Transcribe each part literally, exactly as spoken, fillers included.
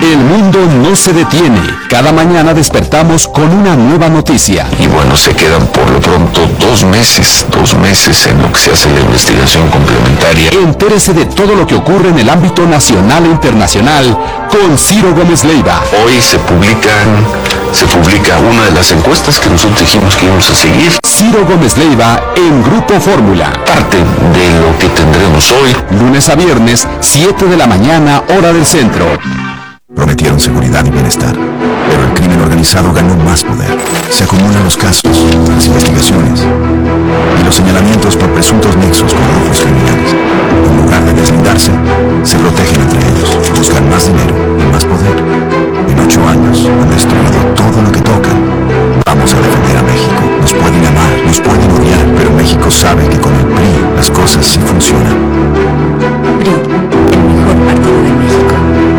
El mundo no se detiene. Cada mañana despertamos con una nueva noticia. Y bueno, se quedan por lo pronto dos meses, dos meses en lo que se hace la investigación complementaria. Entérese de todo lo que ocurre en el ámbito nacional e internacional con Ciro Gómez Leiva. Hoy se publican, se publica una de las encuestas que nosotros dijimos que íbamos a seguir. Ciro Gómez Leiva en Grupo Fórmula. Parte de lo que tendremos hoy. Lunes a viernes, siete de la mañana, hora del centro. Prometieron seguridad y bienestar, pero el crimen organizado ganó más poder. Se acumulan los casos, las investigaciones y los señalamientos por presuntos nexos con grupos criminales. En lugar de deslindarse, se protegen entre ellos, buscan más dinero y más poder. En ocho años han destruido todo lo que tocan. Vamos a defender a México. Nos pueden amar, nos pueden odiar, pero México sabe que con el P R I las cosas sí funcionan. P R I, el mejor partido de México.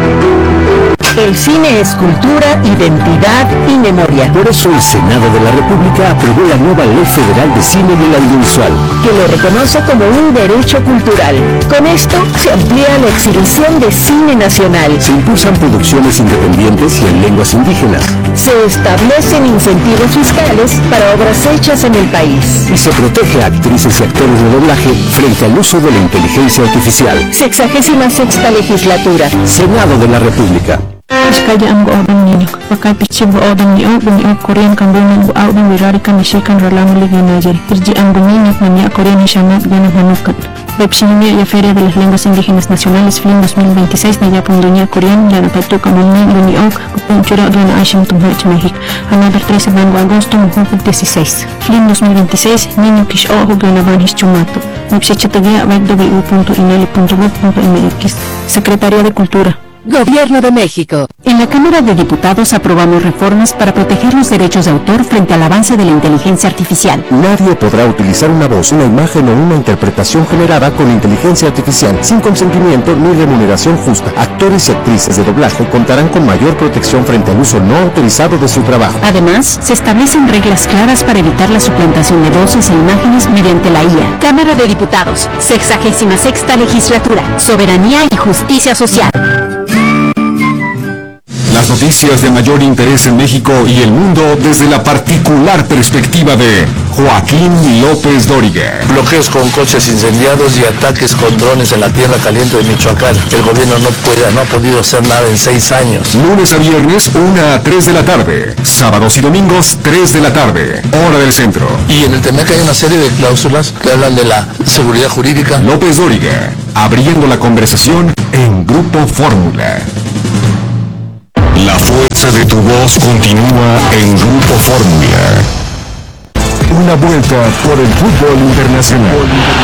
El cine es cultura, identidad y memoria. Por eso el Senado de la República aprobó la nueva Ley Federal de Cine del Audiovisual, que lo reconoce como un derecho cultural. Con esto se amplía la exhibición de cine nacional. Se impulsan producciones independientes y en lenguas indígenas. Se establecen incentivos fiscales para obras hechas en el país. Y se protege a actrices y actores de doblaje frente al uso de la inteligencia artificial. Sexagésima sexta legislatura. Senado de la República. Kaya ang goodang nino, pakai pichi goodang niyo, bunyo Korean kambunan goodang wirari kamishikan ralang liganajeri, irji ang buminak manya Korean hishanat ganang hanukat. Websinia y Feria de las Lenguas Indígenas Nacionales F L I M dos mil veintiséis na yapon dunia Korean ya napatu kamunni luniok punchura gana Aishim Tumhach México. Another trece de agosto mujupuk dieciséis. F L I M dos mil veintiséis niño kish ojo ganaban hischumato. Websichatagya w punto inel punto gov punto m x. Secretaría de Cultura. Gobierno de México. En la Cámara de Diputados aprobamos reformas para proteger los derechos de autor frente al avance de la inteligencia artificial. Nadie podrá utilizar una voz, una imagen o una interpretación generada con inteligencia artificial sin consentimiento ni remuneración justa. Actores y actrices de doblaje contarán con mayor protección frente al uso no autorizado de su trabajo. Además, se establecen reglas claras para evitar la suplantación de voces e imágenes mediante la I A. Cámara de Diputados, sexagésima sexta legislatura, soberanía y justicia social. Las noticias de mayor interés en México y el mundo desde la particular perspectiva de Joaquín López Dóriga. Bloqueos con coches incendiados y ataques con drones en la tierra caliente de Michoacán. El gobierno no puede, no ha podido hacer nada en seis años. Lunes a viernes, una a tres de la tarde. Sábados y domingos, tres de la tarde. Hora del centro. Y en el T M E C hay una serie de cláusulas que hablan de la seguridad jurídica. López Dóriga, abriendo la conversación en Grupo Fórmula. La fuerza de tu voz continúa en Grupo Fórmula. Una vuelta por el fútbol internacional.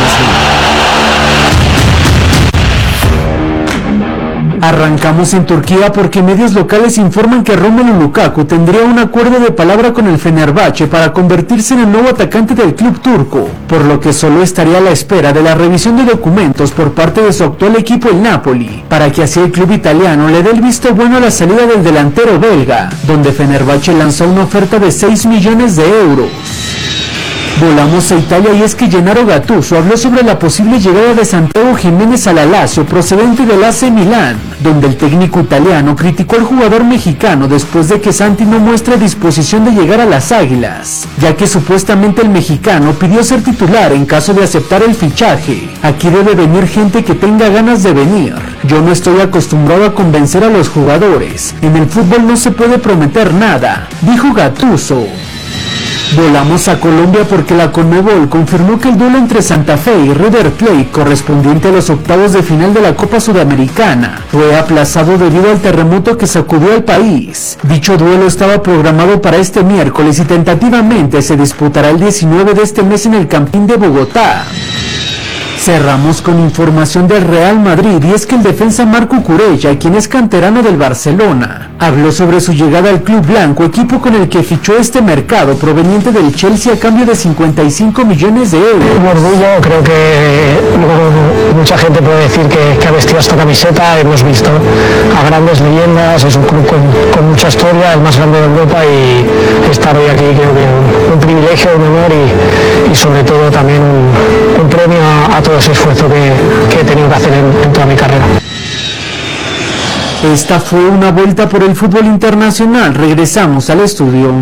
Arrancamos en Turquía porque medios locales informan que Romelu Lukaku tendría un acuerdo de palabra con el Fenerbahce para convertirse en el nuevo atacante del club turco, por lo que solo estaría a la espera de la revisión de documentos por parte de su actual equipo el Napoli, para que así el club italiano le dé el visto bueno a la salida del delantero belga, donde Fenerbahce lanzó una oferta de seis millones de euros. Volamos a Italia y es que Gennaro Gattuso habló sobre la posible llegada de Santiago Jiménez al Lazio procedente del A C Milán, donde el técnico italiano criticó al jugador mexicano después de que Santi no muestre disposición de llegar a las Águilas, ya que supuestamente el mexicano pidió ser titular en caso de aceptar el fichaje. Aquí debe venir gente que tenga ganas de venir. Yo no estoy acostumbrado a convencer a los jugadores. En el fútbol no se puede prometer nada, dijo Gattuso. Volamos a Colombia porque la Conmebol confirmó que el duelo entre Santa Fe y River Plate correspondiente a los octavos de final de la Copa Sudamericana fue aplazado debido al terremoto que sacudió al país. Dicho duelo estaba programado para este miércoles y tentativamente se disputará el diecinueve de este mes en el Campín de Bogotá. Cerramos con información del Real Madrid y es que el defensa Marco Cucurella, quien es canterano del Barcelona, habló sobre su llegada al club blanco, equipo con el que fichó este mercado proveniente del Chelsea a cambio de cincuenta y cinco millones de euros. Un orgullo, creo que mucha gente puede decir que, que ha vestido esta camiseta. Hemos visto a grandes leyendas, es un club con, con mucha historia, el más grande de Europa, y estar hoy aquí creo que un, un privilegio, un honor y, y sobre todo también un, un premio a, a todos. todo ese esfuerzo que, que he tenido que hacer en, en toda mi carrera. Esta fue una vuelta por el fútbol internacional. Regresamos al estudio.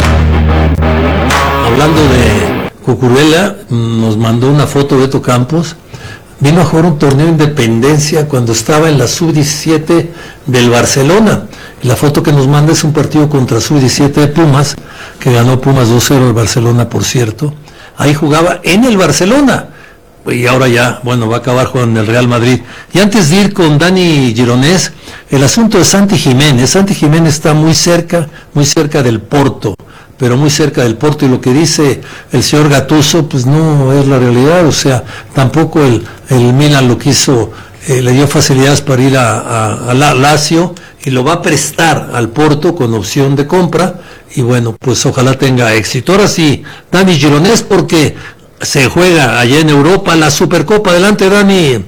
Hablando de Cucurella, nos mandó una foto de Beto Campos. Vino a jugar un torneo de Independencia cuando estaba en la sub diecisiete del Barcelona. La foto que nos manda es un partido contra sub diecisiete de Pumas, que ganó Pumas dos cero el Barcelona, por cierto. Ahí jugaba en el Barcelona. Y ahora ya, bueno, va a acabar jugando en el Real Madrid. Y antes de ir con Dani Gironés, el asunto de Santi Jiménez. Santi Jiménez está muy cerca, muy cerca del Porto, pero muy cerca del Porto, y lo que dice el señor Gattuso, pues no es la realidad. O sea, tampoco el, el Milan lo quiso, eh, le dio facilidades para ir a, a, a la Lazio, y lo va a prestar al Porto con opción de compra, y bueno, pues ojalá tenga éxito. Ahora sí, Dani Gironés, porque se juega allá en Europa la Supercopa. Adelante, Dani.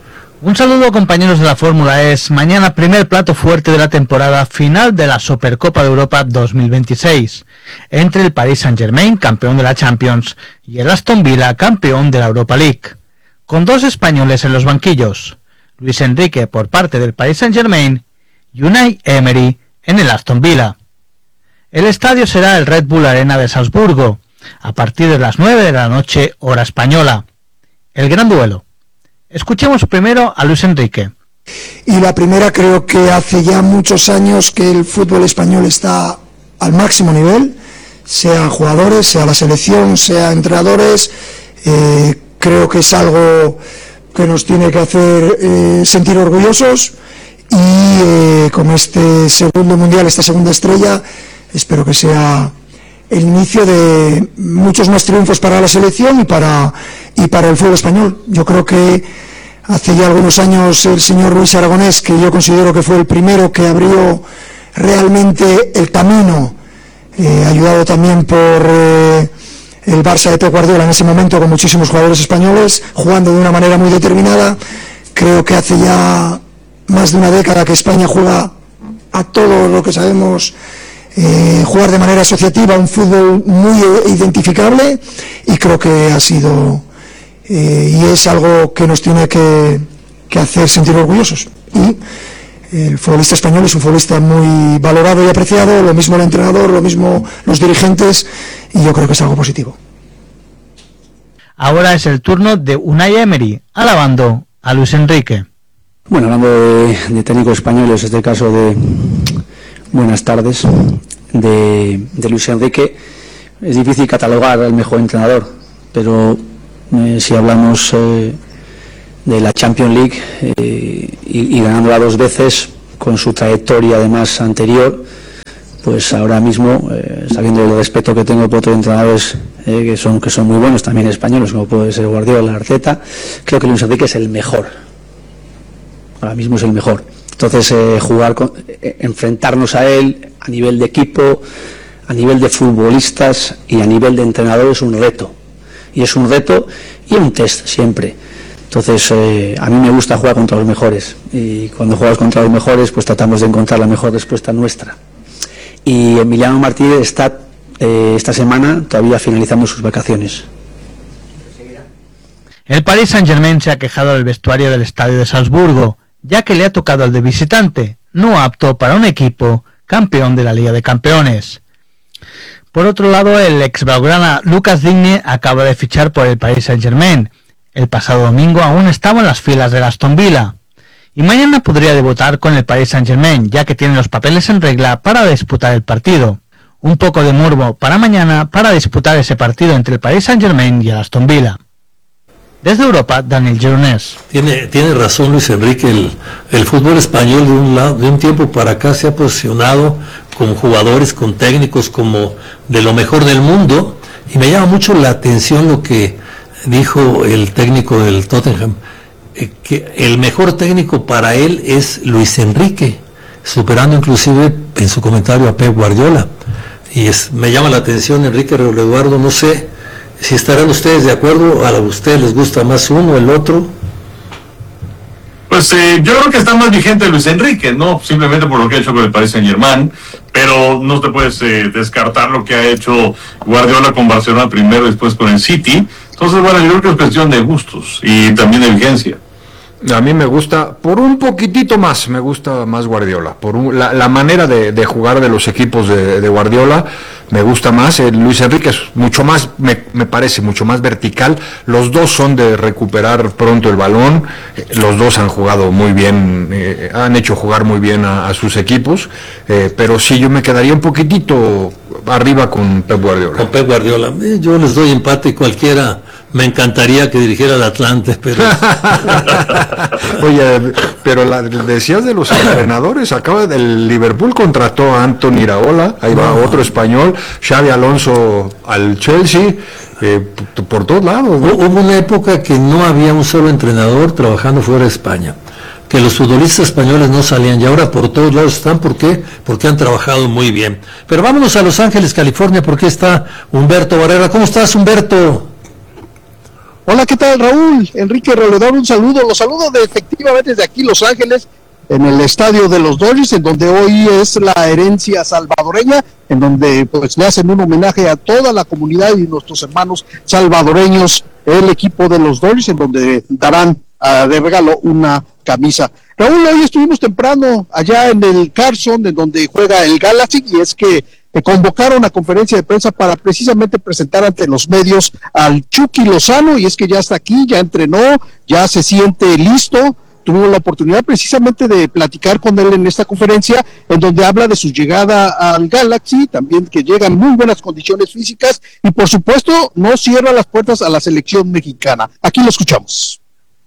Un saludo, compañeros de la Fórmula. Es mañana primer plato fuerte de la temporada final de la Supercopa de Europa dos mil veintiséis, entre el Paris Saint-Germain, campeón de la Champions, y el Aston Villa, campeón de la Europa League, con dos españoles en los banquillos: Luis Enrique por parte del Paris Saint-Germain y Unai Emery en el Aston Villa. El estadio será el Red Bull Arena de Salzburgo, a partir de las nueve de la noche, hora española. El gran duelo. Escuchemos primero a Luis Enrique. Y la primera, creo que hace ya muchos años que el fútbol español está al máximo nivel, sea jugadores, sea la selección, sea entrenadores. Eh, creo que es algo que nos tiene que hacer eh, sentir orgullosos, y eh, con este segundo mundial, esta segunda estrella, espero que sea el inicio de muchos más triunfos para la selección y para y para el fútbol español. Yo creo que hace ya algunos años el señor Luis Aragonés, que yo considero que fue el primero que abrió realmente el camino, eh, ayudado también por eh, el Barça de Pep Guardiola en ese momento, con muchísimos jugadores españoles jugando de una manera muy determinada. Creo que hace ya más de una década que España juega a todo lo que sabemos Eh, jugar de manera asociativa, un fútbol muy identificable, y creo que ha sido eh, y es algo que nos tiene que, que hacer sentir orgullosos. Y el futbolista español es un futbolista muy valorado y apreciado, lo mismo el entrenador, lo mismo los dirigentes, y yo creo que es algo positivo. Ahora es el turno de Unai Emery, alabando a Luis Enrique. Bueno, hablando de, de técnicos españoles, este caso de buenas tardes, de, de Luis Enrique, es difícil catalogar al mejor entrenador, pero eh, si hablamos eh, de la Champions League eh, y, y ganándola dos veces, con su trayectoria además anterior, pues ahora mismo, eh, sabiendo el respeto que tengo por otros entrenadores eh, que son que son muy buenos, también españoles, como puede ser Guardiola, Arteta, creo que Luis Enrique es el mejor. Ahora mismo es el mejor. Entonces, eh, jugar, con, eh, enfrentarnos a él a nivel de equipo, a nivel de futbolistas y a nivel de entrenador es un reto. Y es un reto y un test siempre. Entonces, eh, a mí me gusta jugar contra los mejores. Y cuando juegas contra los mejores, pues tratamos de encontrar la mejor respuesta nuestra. Y Emiliano Martínez está eh, esta semana todavía finalizando sus vacaciones. El Paris Saint-Germain se ha quejado del vestuario del estadio de Salzburgo, ya que le ha tocado al de visitante, no apto para un equipo campeón de la Liga de Campeones. Por otro lado, el ex blaugrana Lucas Digne acaba de fichar por el Paris Saint-Germain. El pasado domingo aún estaba en las filas del Aston Villa, y mañana podría debutar con el Paris Saint-Germain, ya que tiene los papeles en regla para disputar el partido. Un poco de morbo para mañana para disputar ese partido entre el Paris Saint-Germain y el Aston Villa. Desde Europa, Daniel Gironés. Tiene, tiene razón Luis Enrique, el, el fútbol español de un lado, de un tiempo para acá se ha posicionado con jugadores, con técnicos como de lo mejor del mundo, y me llama mucho la atención lo que dijo el técnico del Tottenham, eh, que el mejor técnico para él es Luis Enrique, superando inclusive en su comentario a Pep Guardiola. Y es, me llama la atención, Enrique Raúl Eduardo, no sé si estarán ustedes de acuerdo, a ustedes les gusta más uno, el otro. Pues eh, yo creo que está más vigente Luis Enrique, ¿no? Simplemente por lo que ha hecho con el Paris Saint-Germain, pero no te puedes eh, descartar lo que ha hecho Guardiola con Barcelona primero y después con el City. Entonces, bueno, yo creo que es cuestión de gustos y también de vigencia. A mí me gusta, por un poquitito más, me gusta más Guardiola. Por un, la, la manera de, de jugar de los equipos de, de Guardiola me gusta más. Eh, Luis Enrique es mucho más, me, me parece, mucho más vertical. Los dos son de recuperar pronto el balón. Eh, los dos han jugado muy bien, eh, han hecho jugar muy bien a, a sus equipos. Eh, pero sí, yo me quedaría un poquitito arriba con Pep Guardiola. Con Pep Guardiola. Eh, yo les doy empate, cualquiera. Me encantaría que dirigiera el Atlante, pero... Oye, pero la, decías de los entrenadores, acaba del Liverpool contrató a Anthony Iraola, ahí va no. otro español, Xabi Alonso al Chelsea, eh, por todos lados, ¿no? Hubo una época que no había un solo entrenador trabajando fuera de España, que los futbolistas españoles no salían, y ahora por todos lados están. ¿Por qué? Porque han trabajado muy bien. Pero vámonos a Los Ángeles, California, porque está Humberto Barrera. ¿Cómo estás, Humberto? Hola, ¿qué tal, Raúl? Enrique Roledor, un saludo. Los saludo de, efectivamente desde aquí, Los Ángeles, en el estadio de los Dodgers, en donde hoy es la herencia salvadoreña, en donde pues le hacen un homenaje a toda la comunidad y nuestros hermanos salvadoreños, el equipo de los Dodgers, en donde darán uh, de regalo una camisa. Raúl, hoy estuvimos temprano allá en el Carson, en donde juega el Galaxy, y es que que convocaron a conferencia de prensa para precisamente presentar ante los medios al Chucky Lozano, y es que ya está aquí, ya entrenó, ya se siente listo. Tuvimos la oportunidad precisamente de platicar con él en esta conferencia, en donde habla de su llegada al Galaxy, también que llega en muy buenas condiciones físicas, y por supuesto no cierra las puertas a la selección mexicana. Aquí lo escuchamos.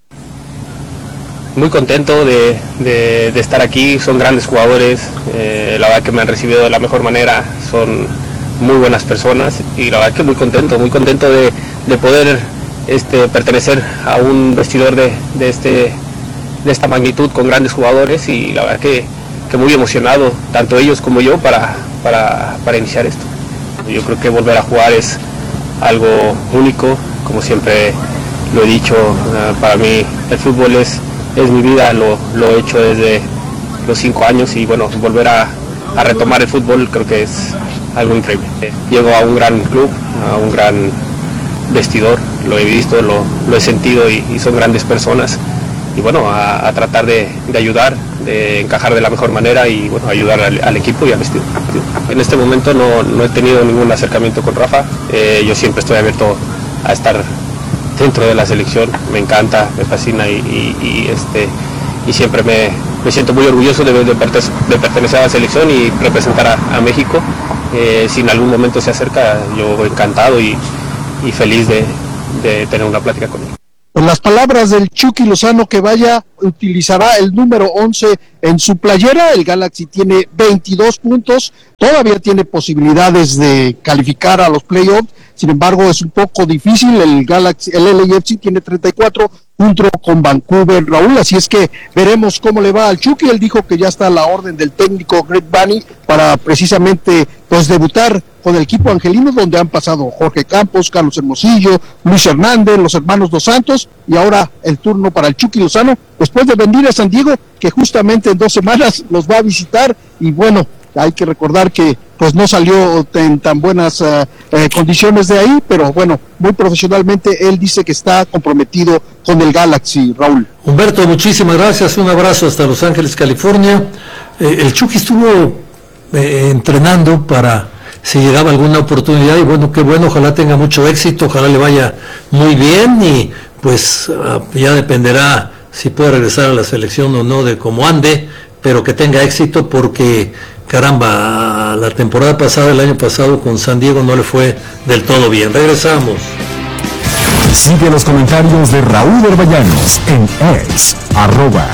Muy contento de, de, de estar aquí, son grandes jugadores, eh, la verdad que me han recibido de la mejor manera, son muy buenas personas, y la verdad que muy contento, muy contento de, de poder este, pertenecer a un vestidor de, de, este, de esta magnitud con grandes jugadores, y la verdad que, que muy emocionado, tanto ellos como yo, para, para, para iniciar esto. Yo creo que volver a jugar es algo único, como siempre lo he dicho, uh, para mí el fútbol es es mi vida, lo, lo he hecho desde los cinco años, y bueno, volver a, a retomar el fútbol creo que es algo increíble. Llego a un gran club, a un gran vestidor, lo he visto, lo, lo he sentido, y, y son grandes personas, y bueno, a, a tratar de, de ayudar, de encajar de la mejor manera, y bueno, ayudar al, al equipo y al vestidor. En este momento no, no he tenido ningún acercamiento con Rafa, eh, yo siempre estoy abierto a estar dentro de la selección, me encanta, me fascina, y, y, y este y siempre me, me siento muy orgulloso de, de, de pertenecer a la selección y representar a, a México. Eh, si en algún momento se acerca, yo encantado y, y feliz de, de tener una plática con él. En las palabras del Chucky Lozano, que vaya, utilizará el número once en su playera. El Galaxy tiene veintidós puntos, todavía tiene posibilidades de calificar a los playoffs, sin embargo es un poco difícil. El Galaxy, el L A F C tiene treinta y cuatro, junto con Vancouver, Raúl, así es que veremos cómo le va al Chucky. Él dijo que ya está a la orden del técnico Greg Vanney para precisamente pues debutar con el equipo angelino, donde han pasado Jorge Campos, Carlos Hermosillo, Luis Hernández, los hermanos Dos Santos, y ahora el turno para el Chucky Lozano, después de venir a San Diego, que justamente en dos semanas los va a visitar. Y bueno, hay que recordar que pues no salió en tan buenas uh, eh, condiciones de ahí, pero bueno, muy profesionalmente él dice que está comprometido con el Galaxy, Raúl. Humberto, muchísimas gracias, un abrazo hasta Los Ángeles, California. Eh, el Chucky estuvo eh, entrenando para si llegaba alguna oportunidad, y bueno, qué bueno, ojalá tenga mucho éxito, ojalá le vaya muy bien, y pues uh, ya dependerá si puede regresar a la selección o no de cómo ande, pero que tenga éxito, porque caramba, la temporada pasada, el año pasado con San Diego no le fue del todo bien. Regresamos. Sigue los comentarios de Raúl Orbañanos en X, arroba